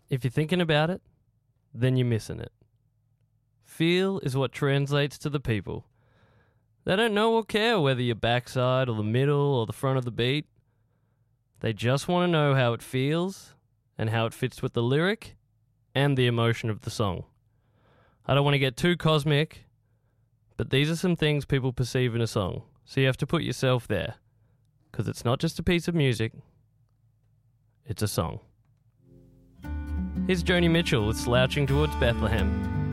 If you're thinking about it, then you're missing it. Feel is what translates to the people. They don't know or care whether you're backside or the middle or the front of the beat. They just want to know how it feels and how it fits with the lyric and the emotion of the song. I don't want to get too cosmic, but these are some things people perceive in a song, so you have to put yourself there, because it's not just a piece of music, it's a song. Here's Joni Mitchell with Slouching Towards Bethlehem.